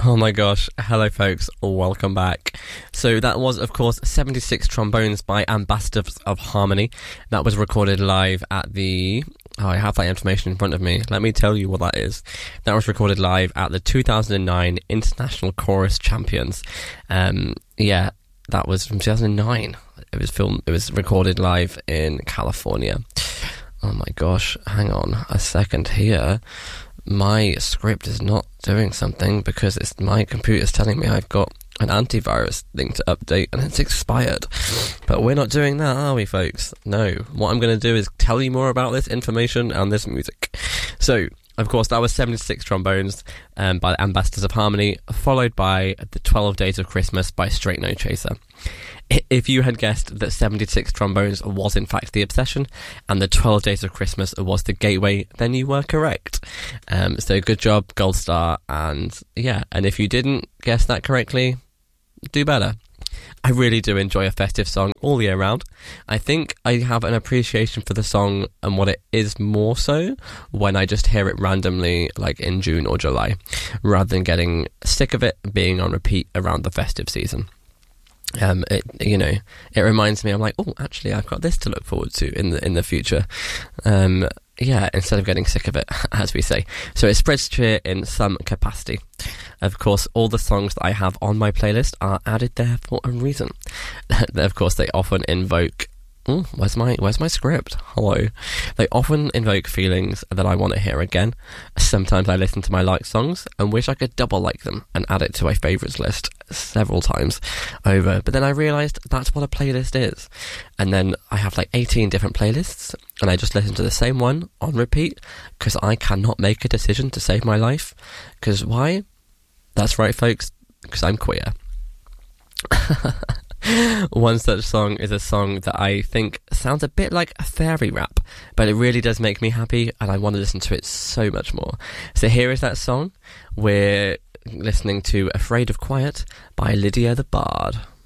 Oh my gosh, hello folks, welcome back. So that was, of course, 76 Trombones by Ambassadors of Harmony. That was recorded live at the... Oh, I have that information in front of me. Let me tell you what that is. That was recorded live at the 2009 International Chorus Champions. Yeah, that was from 2009. It was recorded live in California. Oh my gosh, hang on a second here. My script is not doing something because my computer's telling me I've got an antivirus thing to update and it's expired. But we're not doing that, are we, folks? No. What I'm going to do is tell you more about this information and this music. So, of course, that was 76 Trombones by the Ambassadors of Harmony, followed by the 12 Days of Christmas by Straight No Chaser. If you had guessed that 76 Trombones was in fact The Obsession and the 12 Days of Christmas was The Gateway, then you were correct. So good job, gold star, and yeah, and if you didn't guess that correctly, do better. I really do enjoy a festive song all year round. I think I have an appreciation for the song and what it is more so when I just hear it randomly, like in June or July, rather than getting sick of it being on repeat around the festive season. It reminds me, I'm like, oh, actually, I've got this to look forward to in the future. Instead of getting sick of it, as we say. So it spreads cheer in some capacity. Of course, all the songs that I have on my playlist are added there for a reason. Of course, they often invoke... where's my script? Hello. They often invoke feelings that I want to hear again. Sometimes I listen to my liked songs and wish I could double like them and add it to my favourites list several times over. But then I realised that's what a playlist is. And then I have like 18 different playlists and I just listen to the same one on repeat because I cannot make a decision to save my life. Because why? That's right, folks, because I'm queer. One such song is a song that I think sounds a bit like a fairy rap, but it really does make me happy and I want to listen to it so much more. So here is that song. We're listening to Afraid of Quiet by Lydia the Bard.